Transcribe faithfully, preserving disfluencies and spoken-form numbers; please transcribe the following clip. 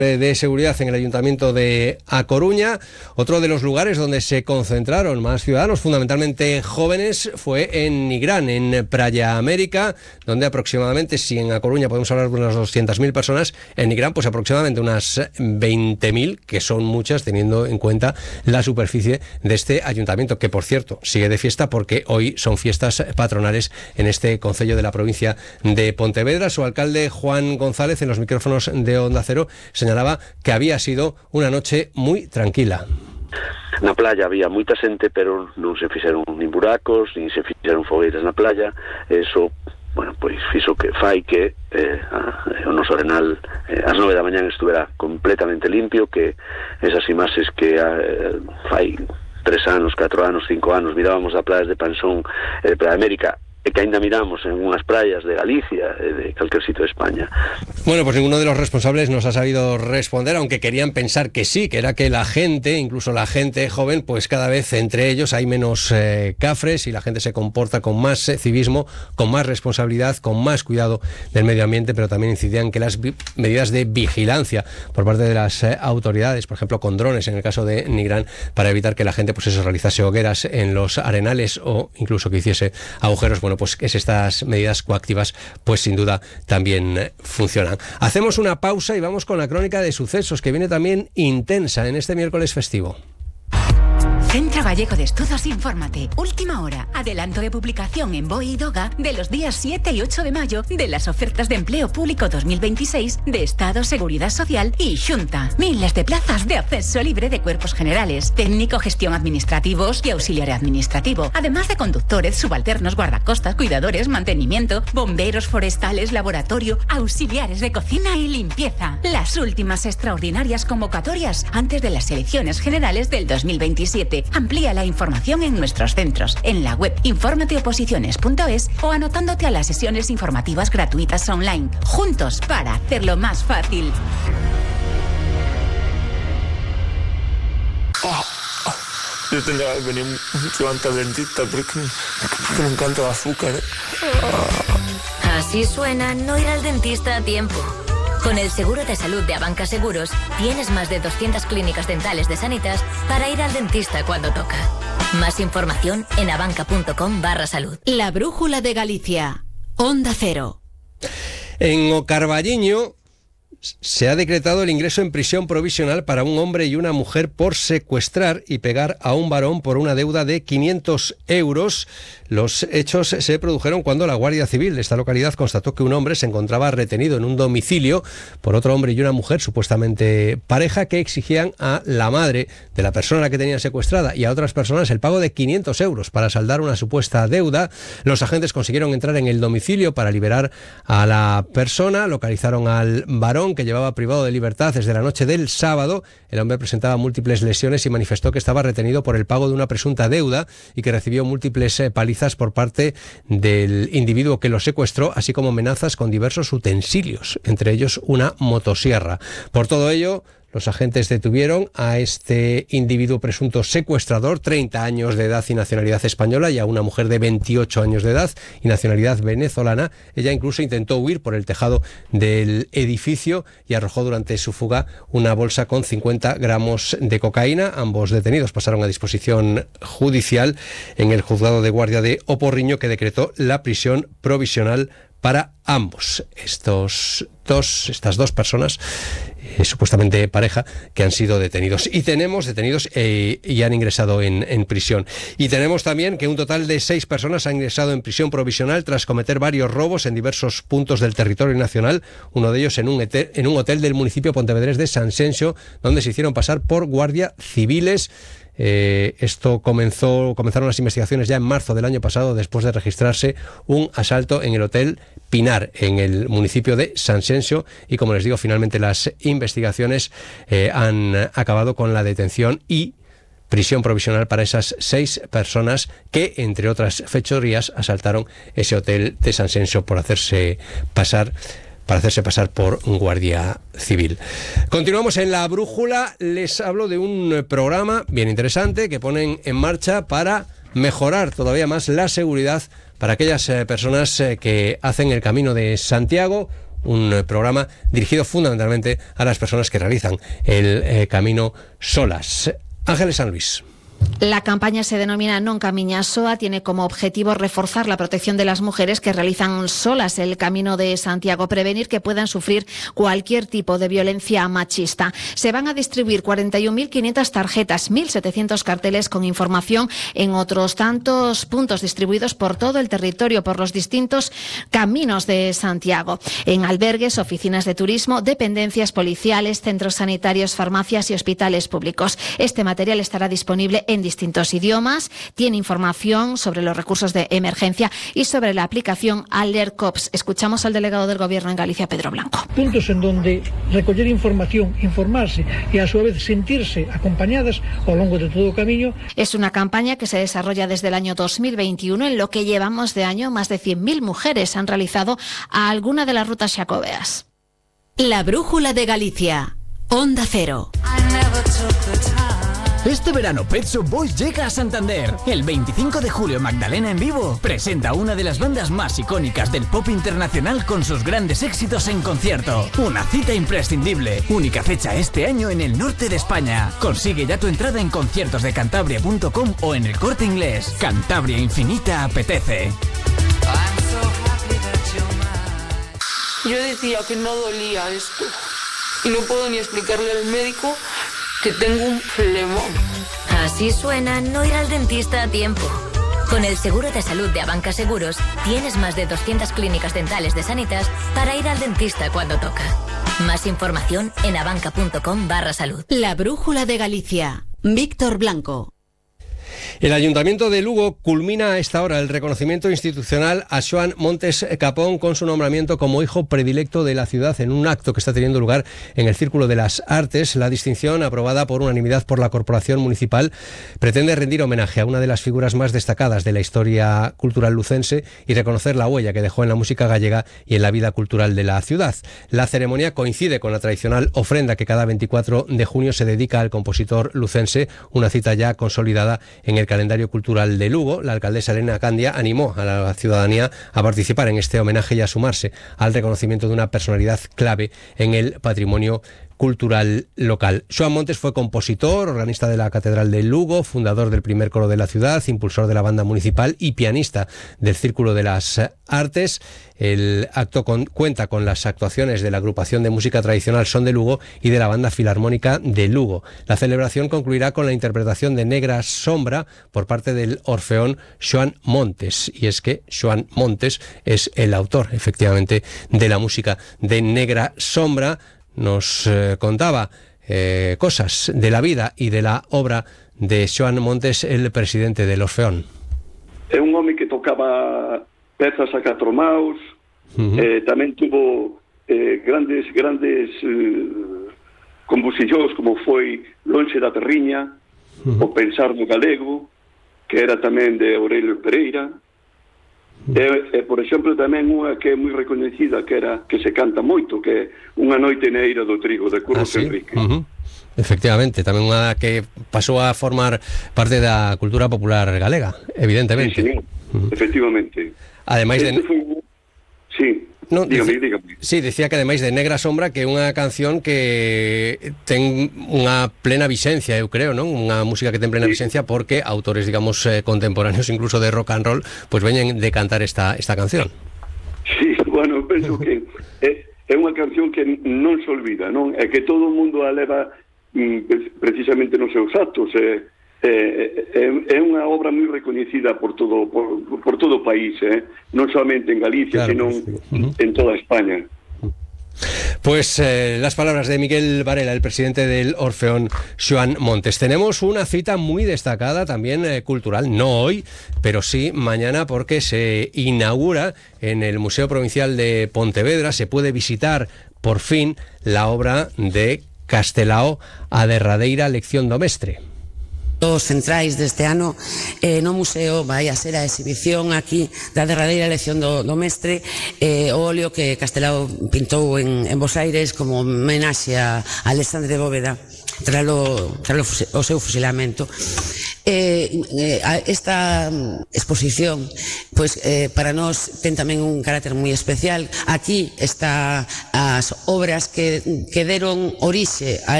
de seguridad en el Ayuntamiento de A Coruña. Otro de los lugares donde se concentraron más ciudadanos, fundamentalmente jóvenes, fue en Nigrán, en Praia América, donde aproximadamente, si en A Coruña podemos hablar de unas doscientas mil personas, en Nigrán pues aproximadamente unas veinte mil, que son muchas teniendo en cuenta la superficie de este ayuntamiento, que por cierto sigue de fiesta porque hoy son fiestas patronales en este concello de la provincia de Pontevedra. Su alcalde, Juan González, en los micrófonos de Onda Cero, señalaba que había sido una noche muy tranquila. Na playa había moita xente, pero non se fixeron nin buracos, nin se fixeron fogueiras na playa. Eso, bueno, pois fixo que fai que eh, a, o noso Arenal eh, ás nove da mañán estuvera completamente limpio, que esas imaxes que eh, fai tres anos, catro anos, cinco anos mirábamos a playas de Pansón e de Praia América, e que ainda miramos en unhas praias de Galicia e de calquer sitio de España. Bueno, pues ninguno de los responsables nos ha sabido responder, aunque querían pensar que sí, que era que la gente, incluso la gente joven, pues cada vez entre ellos hay menos eh, cafres y la gente se comporta con más eh, civismo, con más responsabilidad, con más cuidado del medio ambiente, pero también incidían que las vi- medidas de vigilancia por parte de las eh, autoridades, por ejemplo con drones en el caso de Nigrán, para evitar que la gente pues eso, realizase hogueras en los arenales o incluso que hiciese agujeros. Bueno, pues que estas medidas coactivas pues sin duda también funcionan. Hacemos una pausa y vamos con la crónica de sucesos, que viene también intensa en este miércoles festivo. Centro Gallego de Estudos, infórmate. Última hora. Adelanto de publicación en B O E y Doga de los días siete y ocho de mayo de las ofertas de empleo público dos mil veintiséis de Estado, Seguridad Social y Xunta. Miles de plazas de acceso libre de cuerpos generales, técnico, gestión administrativos y auxiliar administrativo, además de conductores, subalternos, guardacostas, cuidadores, mantenimiento, bomberos forestales, laboratorio, auxiliares de cocina y limpieza. Las últimas extraordinarias convocatorias antes de las elecciones generales del dos mil veintisiete. Amplía la información en nuestros centros, en la web informateoposiciones punto es o anotándote a las sesiones informativas gratuitas online. Juntos para hacerlo más fácil. Oh, oh. Yo tendría que venir mucho antes al dentista porque, porque me encanta el azúcar. ¿eh? Oh. Así suena no ir al dentista a tiempo. Con el seguro de salud de Abanca Seguros, tienes más de doscientas clínicas dentales de Sanitas para ir al dentista cuando toca. Más información en abanca.com barra salud. La brújula de Galicia. Onda Cero. En O Carballiño se ha decretado el ingreso en prisión provisional para un hombre y una mujer por secuestrar y pegar a un varón por una deuda de quinientos euros. Los hechos se produjeron cuando la Guardia Civil de esta localidad constató que un hombre se encontraba retenido en un domicilio por otro hombre y una mujer, supuestamente pareja, que exigían a la madre de la persona a la que tenían secuestrada y a otras personas el pago de quinientos euros para saldar una supuesta deuda. Los agentes consiguieron entrar en el domicilio para liberar a la persona, localizaron al varón, que llevaba privado de libertad desde la noche del sábado. El hombre presentaba múltiples lesiones y manifestó que estaba retenido por el pago de una presunta deuda y que recibió múltiples eh, palizas por parte del individuo que lo secuestró, así como amenazas con diversos utensilios, entre ellos una motosierra. Por todo ello, los agentes detuvieron a este individuo presunto secuestrador, treinta años de edad y nacionalidad española, y a una mujer de veintiocho años de edad y nacionalidad venezolana. Ella incluso intentó huir por el tejado del edificio y arrojó durante su fuga una bolsa con cincuenta gramos de cocaína. Ambos detenidos pasaron a disposición judicial en el juzgado de guardia de Oporriño, que decretó la prisión provisional para ambos. Estos dos, estas dos personas, eh, supuestamente pareja, que han sido detenidos. Y tenemos detenidos eh, y han ingresado en, en prisión. Y tenemos también que un total de seis personas han ingresado en prisión provisional tras cometer varios robos en diversos puntos del territorio nacional. Uno de ellos en un, hotel, en un hotel del municipio pontevedrés de Sanxenxo, donde se hicieron pasar por guardia civiles. Eh, esto comenzó, comenzaron las investigaciones ya en marzo del año pasado, después de registrarse un asalto en el Hotel Pinar, en el municipio de Sanxenxo, y como les digo, finalmente las investigaciones eh, han acabado con la detención y prisión provisional para esas seis personas que, entre otras fechorías, asaltaron ese hotel de Sanxenxo por hacerse pasar para hacerse pasar por un guardia civil. Continuamos en La Brújula. Les hablo de un programa bien interesante que ponen en marcha para mejorar todavía más la seguridad para aquellas eh, personas eh, que hacen el Camino de Santiago. un eh, programa dirigido fundamentalmente a las personas que realizan el eh, camino solas. Ángeles San Luis. La campaña se denomina Non Camiña Soa, tiene como objetivo reforzar la protección de las mujeres que realizan solas el Camino de Santiago, prevenir que puedan sufrir cualquier tipo de violencia machista. Se van a distribuir cuarenta y un mil quinientas tarjetas, mil setecientos carteles con información en otros tantos puntos distribuidos por todo el territorio, por los distintos caminos de Santiago, en albergues, oficinas de turismo, dependencias policiales, centros sanitarios, farmacias y hospitales públicos. Este material estará disponible en distintos idiomas, tiene información sobre los recursos de emergencia y sobre la aplicación Alert Cops. Escuchamos al delegado del Gobierno en Galicia, Pedro Blanco. Puntos en donde recoller información, informarse y a su vez sentirse acompañadas ao longo de todo o camiño. Es una campaña que se desarrolla desde el año dos mil veintiuno. En lo que llevamos de año, más de cien mil mujeres han realizado a alguna de las rutas xacobeas. La brújula de Galicia. Onda Cero. Este verano Pet Shop Boys llega a Santander. El veinticinco de julio Magdalena en vivo presenta una de las bandas más icónicas del pop internacional con sus grandes éxitos en concierto. Una cita imprescindible. Única fecha este año en el norte de España. Consigue ya tu entrada en conciertos de cantabria punto com o en el Corte Inglés. Cantabria Infinita apetece. Yo decía que no dolía esto y no puedo ni explicarle al médico que tengo un flemón. Así suena no ir al dentista a tiempo. Con el seguro de salud de Abanca Seguros tienes más de doscientas clínicas dentales de Sanitas para ir al dentista cuando toca. Más información en abanca punto com barra salud. La brújula de Galicia. Víctor Blanco. El Ayuntamiento de Lugo culmina a esta hora el reconocimiento institucional a Xoán Montes Capón con su nombramiento como hijo predilecto de la ciudad en un acto que está teniendo lugar en el Círculo de las Artes. La distinción, aprobada por unanimidad por la Corporación Municipal, pretende rendir homenaje a una de las figuras más destacadas de la historia cultural lucense y reconocer la huella que dejó en la música gallega y en la vida cultural de la ciudad. La ceremonia coincide con la tradicional ofrenda que cada veinticuatro de junio se dedica al compositor lucense, una cita ya consolidada en el calendario cultural de Lugo. La alcaldesa Elena Candia animó a la ciudadanía a participar en este homenaje y a sumarse al reconocimiento de una personalidad clave en el patrimonio cultural local. Xoán Montes fue compositor, organista de la Catedral de Lugo, fundador del primer coro de la ciudad, impulsor de la banda municipal y pianista del Círculo de las Artes. El acto con, cuenta con las actuaciones de la agrupación de música tradicional Son de Lugo y de la banda filarmónica de Lugo. La celebración concluirá con la interpretación de Negra Sombra por parte del Orfeón Xoán Montes. Y es que Xoán Montes es el autor, efectivamente, de la música de Negra Sombra. Nos eh, contaba eh, cosas de la vida y de la obra de Xoán Montes, el presidente del Orfeón. É un home que tocaba pezas a catro maus, uh-huh. eh, tamén tuvo eh, grandes grandes eh, composicións como foi Lonxe da Terriña, uh-huh. o Pensar no Galego, que era tamén de Aurelio Pereira. E, e, por exemplo, tamén unha que é moi recoñecida, que era que se canta moito, que é Unha noite neira do trigo, de Curros ah, sí? Enrique. Uh-huh. Efectivamente, tamén unha que pasou a formar parte da cultura popular galega, evidentemente. Sí, sí, uh-huh. efectivamente. Ademais este de... Foi... Sí. No, dígame, dice, dígame. Sí, decía que ademais de Negra Sombra, que é unha canción que ten unha plena vixencia, eu creo, non? Unha música que ten plena sí. vixencia porque autores, digamos, eh, contemporáneos, incluso de rock and roll, pues veñen de cantar esta esta canción. Sí, bueno, penso que é, é unha canción que non se olvida, non? É que todo o mundo a leva mm, precisamente nos seus actos, é Eh, é, é unha obra moi recoñecida por todo por, por todo o país, eh? non solamente en Galicia, claro, sino sí. uh-huh. en toda España. Pues eh, las palabras de Miguel Varela, el presidente del Orfeón Xoán Montes. Tenemos una cita muy destacada también eh, cultural, no hoy, pero sí mañana, porque se inaugura en el Museo Provincial de Pontevedra, se puede visitar por fin la obra de Castelao, a derradeira lección do mestre. Os centrais deste ano eh, no museo vai a ser a exhibición aquí da derradeira lección do, do mestre, eh, o óleo que Castelao pintou en, en Bos Aires como homenaxe a Alexandre de Bóveda tralo, tralo o seu fusilamento. Eh, eh, esta exposición pois, eh, para nós ten tamén un carácter moi especial. Aquí está as obras que, que deron orixe a